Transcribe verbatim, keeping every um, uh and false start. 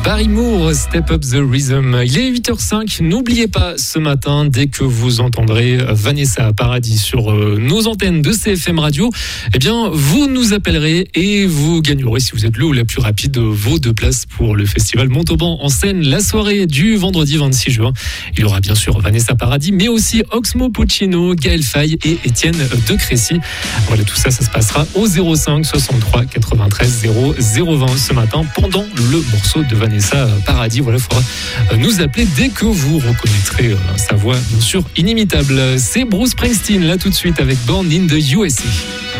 Barry Moore, Step Up the Rhythm. Il est huit heures cinq. N'oubliez pas ce matin, dès que vous entendrez Vanessa Paradis sur nos antennes de C F M Radio, eh bien, vous nous appellerez et vous gagnerez, si vous êtes le ou la plus rapide, vos deux places pour le festival Montauban en scène la soirée du vendredi vingt-six juin. Il y aura bien sûr Vanessa Paradis, mais aussi Oxmo Puccino, Gaël Faye et Étienne de Crécy. Voilà, tout ça, ça se passera au zéro cinq soixante-trois quatre-vingt-treize zéro zéro vingt ce matin pendant le morceau de Vanessa Paradis. Voilà, il faudra nous appeler dès que vous reconnaîtrez sa voix, bien sûr, inimitable. C'est Bruce Springsteen, là tout de suite, avec Born in the U S A.